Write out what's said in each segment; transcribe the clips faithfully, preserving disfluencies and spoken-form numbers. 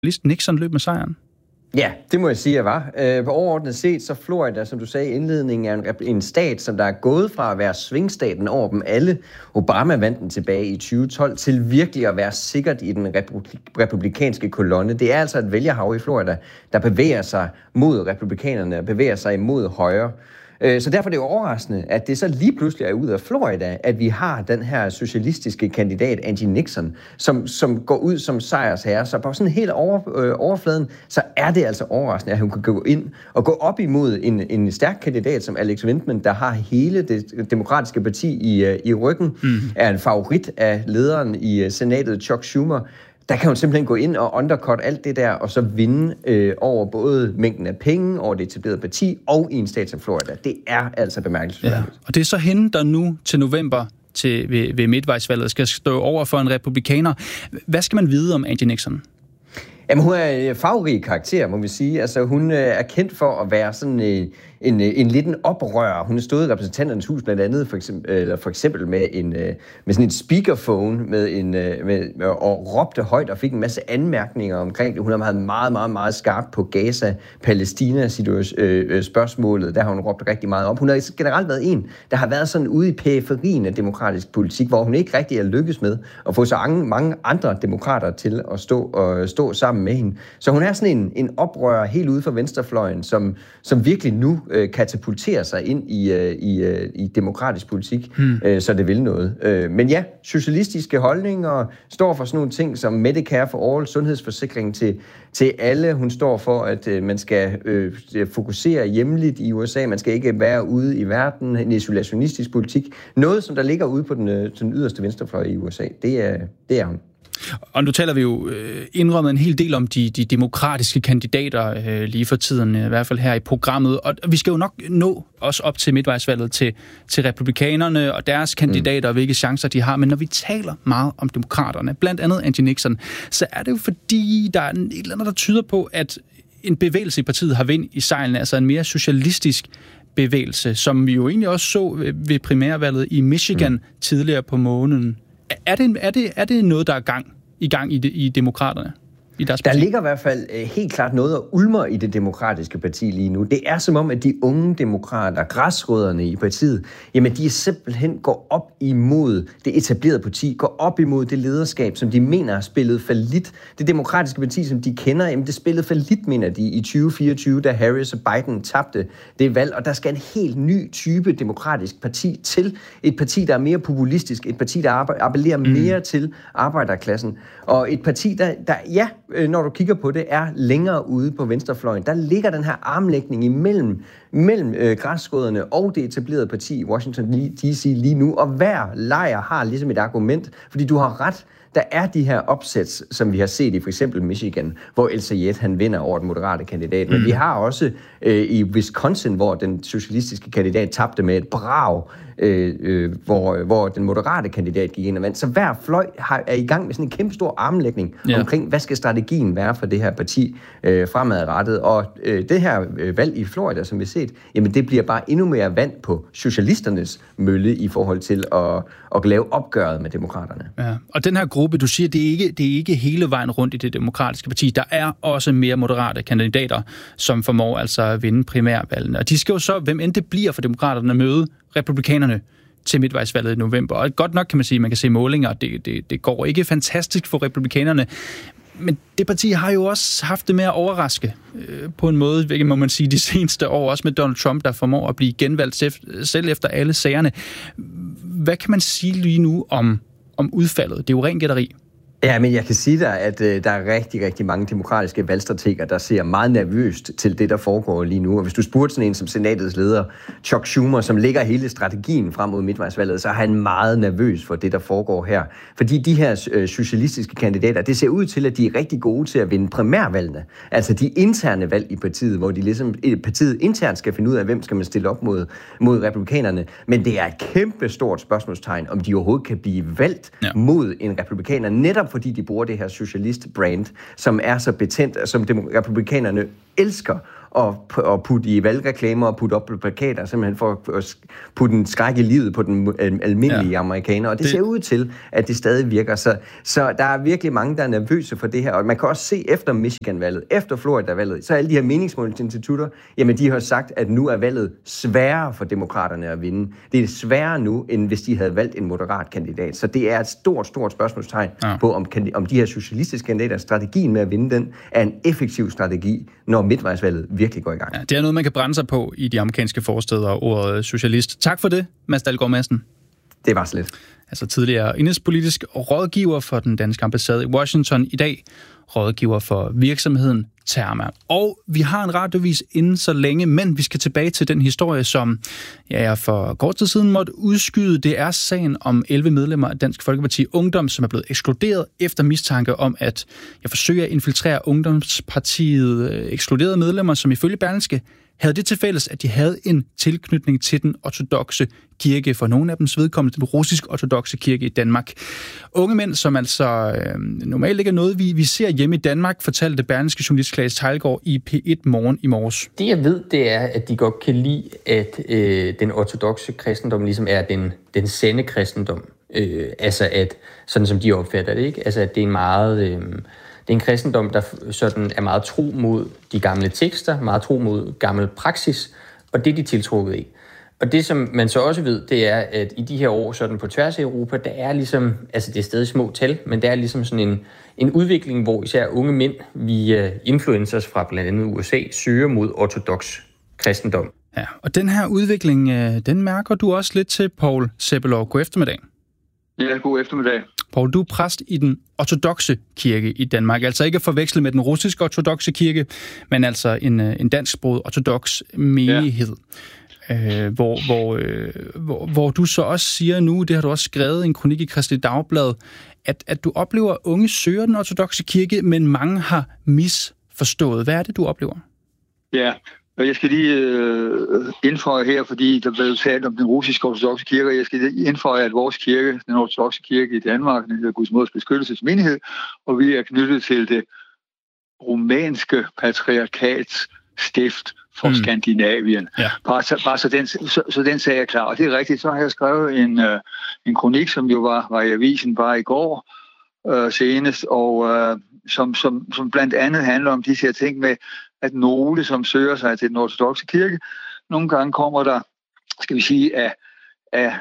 Nixon løb med sejren? Ja, det må jeg sige, jeg var. Øh, på overordnet set, så Florida, som du sagde i indledningen, er en, en stat, som der er gået fra at være svingstaten over dem alle. Obama vandt den tilbage i tyve tolv til virkelig at være sikkert i den republik- republikanske kolonne. Det er altså et vælgerhav i Florida, der bevæger sig mod republikanerne og bevæger sig imod højre. Så derfor er det jo overraskende, at det så lige pludselig er ud af Florida, at vi har den her socialistiske kandidat, Angie Nixon, som, som går ud som sejrsherre. Så på sådan helt over, øh, overfladen, så er det altså overraskende, at hun kan gå ind og gå op imod en, en stærk kandidat som Alex Vindman, der har hele det demokratiske parti i, øh, i ryggen, mm. er en favorit af lederen i senatet, Chuck Schumer. Der kan hun simpelthen gå ind og undercut alt det der, og så vinde øh, over både mængden af penge, over det etablerede parti, og i en stat som Florida. Det er altså bemærkelsesværdigt. Ja. Og det er så hende, der nu til november til, ved, ved midtvejsvalget skal stå over for en republikaner. Hvad skal man vide om Angie Nixon? Jamen, hun er en farverig karakter, må vi sige. Altså, hun er kendt for at være sådan en, en, en lidt en oprør. Hun har stået i repræsentanternes hus blandt andet, for eksempel, eller for eksempel med, en, med sådan en speakerphone, med en, med, og råbte højt og fik en masse anmærkninger omkring det. Hun har været meget, meget, meget skarp på Gaza-Palæstina-spørgsmålet. Der har hun råbt rigtig meget op. Hun har generelt været en, der har været sådan ude i periferien af demokratisk politik, hvor hun ikke rigtig er lykkes med at få så mange andre demokrater til at stå, og stå sammen med hende. Så hun er sådan en, en oprører helt ude fra venstrefløjen, som, som virkelig nu øh, katapulterer sig ind i, øh, i, øh, i demokratisk politik, hmm. øh, så det vil noget. Øh, men ja, socialistiske holdninger står for sådan nogle ting som Medicare for All, sundhedsforsikring til, til alle. Hun står for, at øh, man skal øh, fokusere hjemligt i U S A, man skal ikke være ude i verden, en isolationistisk politik. Noget, som der ligger ude på den, øh, den yderste venstrefløj i U S A, det er, det er hun. Og nu taler vi jo øh, indrømmet en hel del om de, de demokratiske kandidater øh, lige for tiden, i hvert fald her i programmet. Og vi skal jo nok nå også op til midtvejsvalget til, til republikanerne og deres kandidater, og hvilke chancer de har. Men når vi taler meget om demokraterne, blandt andet Angie Nixon, så er det jo fordi, der er et eller andet, der tyder på, at en bevægelse i partiet har vind i sejlene, altså en mere socialistisk bevægelse, som vi jo egentlig også så ved primærvalget i Michigan mm. tidligere på måneden. Er det, er, det, er det noget, der er gang, i gang i, de, i demokraterne? I deres der ligger i hvert fald uh, helt klart noget at ulmer i det demokratiske parti lige nu. Det er som om, at de unge demokrater, græsrødderne i partiet, jamen de simpelthen går op imod det etablerede parti, går op imod det lederskab, som de mener har spillet fallit. Det demokratiske parti, som de kender, jamen det spillede fallit, mener de, i tyve fireogtyve, da Harris og Biden tabte det valg. Og der skal en helt ny type demokratisk parti til. Et parti, der er mere populistisk, et parti, der appellerer mm. mere til arbejderklassen. Og et parti, der, der ja, når du kigger på det, er længere ude på venstrefløjen. Der ligger den her armlægning imellem mellem øh, græsrødderne og det etablerede parti i Washington D C lige nu, og hver lejr har ligesom et argument, fordi du har ret. Der er de her opsæts, som vi har set i for eksempel Michigan, hvor El Sayed han vinder over den moderate kandidat. Men mm. vi har også øh, i Wisconsin, hvor den socialistiske kandidat tabte med et brag, øh, øh, hvor, hvor den moderate kandidat gik ind og vandt. Så hver fløj har, er i gang med sådan en kæmpe stor armlægning yeah. omkring, hvad skal strategien være for det her parti øh, fremadrettet. Og øh, det her øh, valg i Florida, som vi har set, jamen det bliver bare endnu mere vand på socialisternes mølle i forhold til at, at lave opgøret med demokraterne. Ja. Og den her gruppe, du siger, det er, ikke, det er ikke hele vejen rundt i det demokratiske parti. Der er også mere moderate kandidater, som formår altså at vinde primærvalgene. Og de skal jo så, hvem end det bliver for demokraterne, møde republikanerne til midtvejsvalget i november. Og godt nok kan man sige, at man kan se målinger, det, det, det går ikke fantastisk for republikanerne. Men det parti har jo også haft det med at overraske øh, på en måde, hvilket må man sige de seneste år, også med Donald Trump, der formår at blive genvalgt selv efter alle sagerne. Hvad kan man sige lige nu om, om udfaldet? Det er jo ren gætteri. Ja, men jeg kan sige dig, at øh, der er rigtig, rigtig mange demokratiske valgstrateger, der ser meget nervøst til det, der foregår lige nu. Og hvis du spurgte sådan en som senatets leder, Chuck Schumer, som lægger hele strategien frem mod midtvejsvalget, så er han meget nervøs for det, der foregår her. Fordi de her øh, socialistiske kandidater, det ser ud til, at de er rigtig gode til at vinde primærvalgene. Altså de interne valg i partiet, hvor de ligesom, partiet internt skal finde ud af, hvem skal man stille op mod, mod republikanerne. Men det er et kæmpe stort spørgsmålstegn, om de overhovedet kan blive valgt ja. mod en republikaner, netop fordi de bruger det her socialist-brand, som er så betændt, som republikanerne elsker at, at putte i valgreklamer og putte op på plakater, simpelthen for at putte en skræk i livet på den almindelige ja. amerikaner. Og det, det ser ud til, at det stadig virker. Så, så der er virkelig mange, der er nervøse for det her. Og man kan også se efter Michigan-valget, efter Florida-valget, så alle de her meningsmålingsinstitutter, jamen de har sagt, at nu er valget sværere for demokraterne at vinde. Det er sværere nu, end hvis de havde valgt en moderat kandidat. Så det er et stort, stort spørgsmålstegn ja. på, om, om de her socialistiske kandidater, strategien med at vinde den, er en effektiv strategi, når midtvejsvalget virkelig går i gang. Ja, det er noget, man kan brænde sig på i de amerikanske forstæder, ordet socialist. Tak for det, Mads Dalgaard Madsen. Det var så lidt. Altså tidligere indenrigspolitisk rådgiver for den danske ambassade i Washington, i dag rådgiver for virksomheden Terma. Og vi har en radiovis inden så længe, men vi skal tilbage til den historie, som ja, jeg for kort tid siden måtte udskyde. Det er sagen om elleve medlemmer af Dansk Folkeparti Ungdom, som er blevet ekskluderet efter mistanke om, at jeg forsøger at infiltrere Ungdomspartiet. Ekskluderede medlemmer, som ifølge Berlingske havde det til fælles, at de havde en tilknytning til den ortodokse kirke, for nogle af dem vedkommende den russisk-ortodokse kirke i Danmark. Unge mænd, som altså øh, normalt ikke er noget, vi, vi ser hjemme i Danmark, fortalte Berlingske journalist Claes Teilgaard i P et Morgen i morges. Det jeg ved, det er, at de godt kan lide, at øh, den ortodokse kristendom ligesom er den, den sande kristendom. Øh, altså at, sådan som de opfatter det, ikke? Altså at det er en meget... Øh, Det er en kristendom, der sådan er meget tro mod de gamle tekster, meget tro mod gammel praksis, og det er de tiltrukket i. Og det, som man så også ved, det er, at i de her år sådan på tværs af Europa, der er ligesom, altså det er stadig små tal, men der er ligesom sådan en, en udvikling, hvor især unge mænd via influencers fra blandt andet U S A søger mod ortodoks kristendom. Ja, og den her udvikling, den mærker du også lidt til, Poul Seppelov. God eftermiddag. Ja, god eftermiddag. Poul, du er præst i den ortodokse kirke i Danmark. Altså ikke at forveksle med den russiske ortodokse kirke, men altså en, en dansksproget ortodoks menighed. Ja. Øh, hvor, hvor, øh, hvor, hvor du så også siger nu, det har du også skrevet i en kronik i Kristeligt Dagblad, at, at du oplever, at unge søger den ortodokse kirke, men mange har misforstået. Hvad er det, du oplever? Ja, og jeg skal lige øh, indføje her, fordi der blev talt om den russiske ortodokse kirke, og jeg skal lige indføje, at vores kirke, den ortodokse kirke i Danmark, den hedder Guds Måds Beskyttelsesmenighed, og vi er knyttet til det rumænske patriarkats stift for mm. Skandinavien. Ja. Bare, så, bare så, den, så, så den sag er klar. Og det er rigtigt, så har jeg skrevet en, uh, en kronik, som jo var, var i avisen bare i går uh, senest, og uh, som, som, som blandt andet handler om de her ting med, at nogle, som søger sig til den ortodokse kirke, nogle gange kommer der, skal vi sige, af, af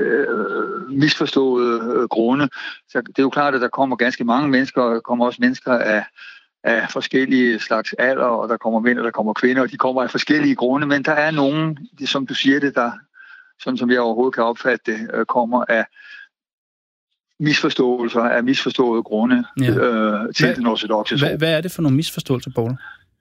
øh, misforståede øh, grunde. Så det er jo klart, at der kommer ganske mange mennesker, og der kommer også mennesker af, af forskellige slags alder, og der kommer mænd, og der kommer kvinder, og de kommer af forskellige grunde, men der er nogen, som du siger det, der, sådan som jeg overhovedet kan opfatte det, øh, kommer af misforståelser, af misforståede grunde ja. øh, til hvad, den ortodokse tro. Hvad, hvad er det for nogle misforståelser, Poul?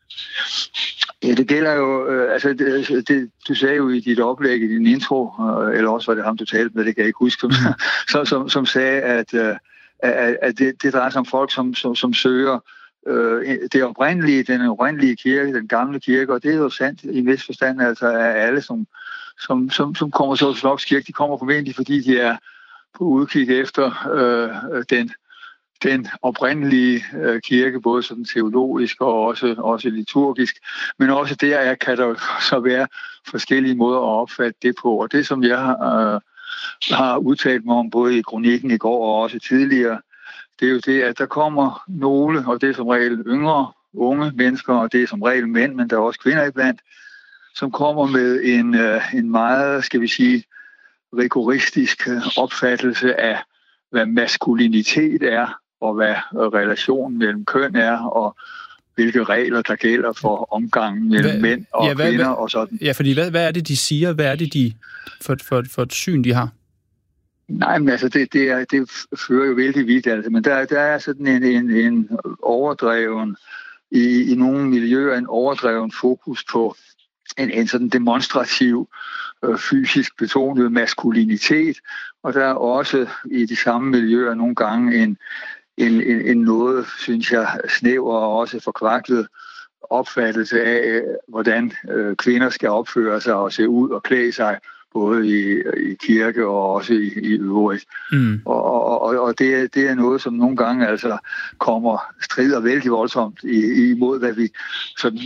Ja, det gælder jo, øh, altså det, det, du sagde jo i dit oplæg, i din intro, øh, eller også var det ham, du talte med, det kan jeg ikke huske, som, som, som, som sagde, at, øh, at, at det, det drejer sig om folk, som, som, som søger øh, det oprindelige, den oprindelige kirke, den gamle kirke, og det er jo sandt i en vis forstand, altså at alle, som, som, som, som kommer til ortodoks kirke, de kommer formentlig, fordi de er på udkig efter øh, den den oprindelige øh, kirke, både sådan teologisk og også, også liturgisk, men også der kan der så være forskellige måder at opfatte det på. Og det, som jeg øh, har udtalt mig om, både i kronikken i går og også tidligere, det er jo det, at der kommer nogle, og det er som regel yngre, unge mennesker, og det er som regel mænd, men der er også kvinder iblandt, som kommer med en, øh, en meget, skal vi sige, rigoristisk opfattelse af, hvad maskulinitet er, og hvad relationen mellem køn er, og hvilke regler, der gælder for omgangen mellem hvad, mænd og ja, hvad, kvinder, hvad, og sådan. Ja, fordi hvad, hvad er det, de siger? Hvad er det, de for, for, for et syn, de har? Nej, men altså, det, det, er, det fører jo vældig vidt, altså. Men der, der er sådan en, en, en overdreven, i, i nogle miljøer, en overdreven fokus på en, en sådan demonstrativ, øh, fysisk betonet maskulinitet, og der er også i de samme miljøer nogle gange en En, en, en noget, synes jeg, snæver og også forkvaklet opfattelse af, hvordan øh, kvinder skal opføre sig og se ud og klæde sig, både i, i kirke og også i, i øvrigt. Mm. Og, og, og det, det er noget, som nogle gange altså kommer strider vældig voldsomt imod, hvad vi sådan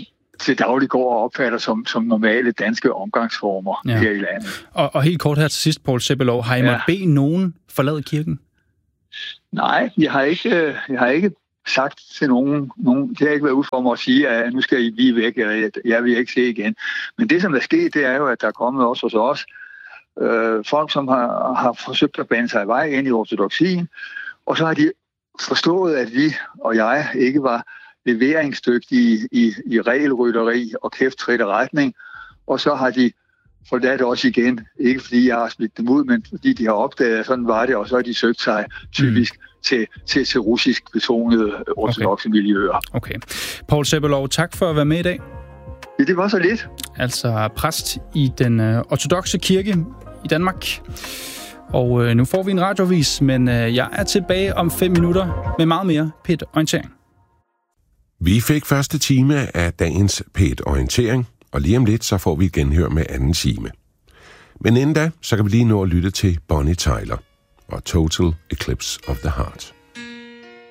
til daglig går og opfatter som, som normale danske omgangsformer ja. her i landet. Og, og helt kort her til sidst, Poul Sebelov, har I ja. måttet bede nogen forlade kirken? Nej, jeg har ikke, jeg har ikke sagt til nogen, nogen, det har ikke været ud for mig at sige, at nu skal I blive væk, eller jeg vil ikke se igen. Men det, som er sket, det er jo, at der er kommet også hos os øh, folk, som har, har forsøgt at bande sig i vej ind i ortodoksien, og så har de forstået, at vi og jeg ikke var leveringsdygtige i, i regelrytteri og kæfttrit og retning, og så har de forladt os igen, ikke fordi jeg har smidt dem ud, men fordi de har opdaget, at sådan var det, og så har de søgt sig typisk mm. til, til, til russisk betonede ortodokse okay. miljøer. Okay. Poul Sebelov, tak for at være med i dag. Ja, det var så lidt. Altså præst i den øh, ortodokse kirke i Danmark. Og øh, nu får vi en radiovis, men øh, jeg er tilbage om fem minutter med meget mere P et Orientering. Vi fik første time af dagens P et Orientering, og lige om lidt, så får vi genhør med anden time. Men inden da, så kan vi lige nå at lytte til Bonnie Tyler og Total Eclipse of the Heart.